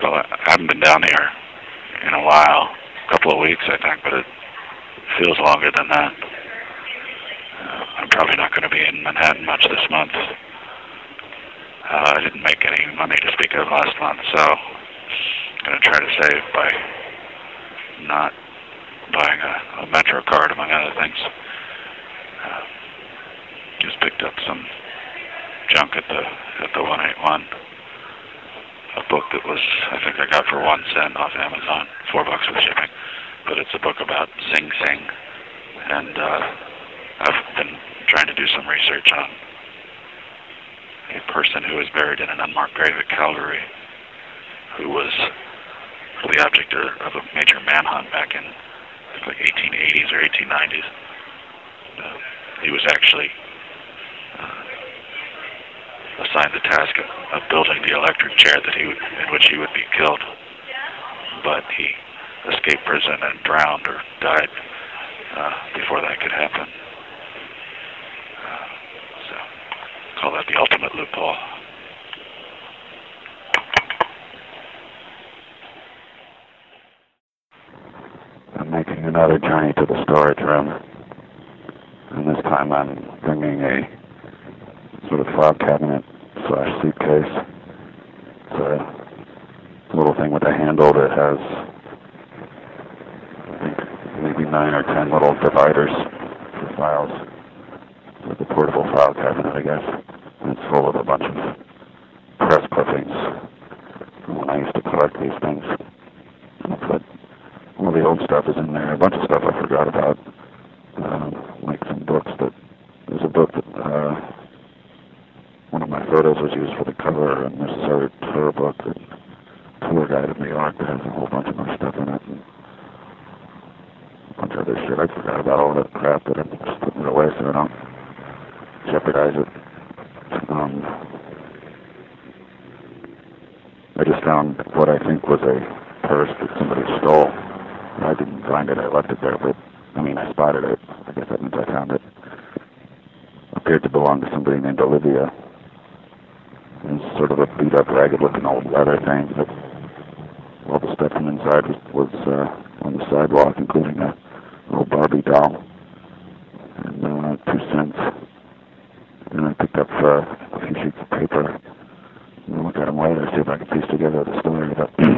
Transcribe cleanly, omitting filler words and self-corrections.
Well, I haven't been down here in a while, a couple of weeks, I think, but it feels longer than that. I'm probably not going to be in Manhattan much this month. I didn't make any money to speak of last month, so I'm going to try to save by not buying a Metro card, among other things. Just picked up some junk at the 181. A book that was, I think I got for 1 cent off Amazon, $4 with shipping. But it's a book about Sing Sing, and I've been trying to do some research on a person who was buried in an unmarked grave at Calgary, who was the object of a major manhunt back in like 1880s or 1890s. He was actually assigned the task of building the electric chair in which he would be killed, but he escaped prison and drowned or died before that could happen. So, call that the ultimate loophole. I'm making another journey to the storage room, and this time I'm bringing a sort of file cabinet / suitcase. It's a little thing with a handle that has, I think, maybe 9 or 10 little dividers for files. It's a portable file cabinet, I guess. And it's full of a bunch of press clippings from when I used to collect these things. But all the old stuff is in there. A bunch of stuff I forgot about, like some books there's a book that one of my photos was used for the cover, and there's this other tour book, that Tour Guide of New York, that has a whole bunch of my stuff in it, and a bunch of other shit. I forgot about all that crap that I'm just putting it away so I don't jeopardize it. I just found what I think was a purse that somebody stole. I didn't find it, I left it there, but, I spotted it. I guess that means I found it. Appeared to belong to somebody named Olivia. It was sort of a beat-up, ragged-looking old leather thing, but all the stuff from inside was on the sidewalk, including a little Barbie doll and 2 cents. And I picked up a few sheets of paper. I'll look at them later, see if I can piece together the story. But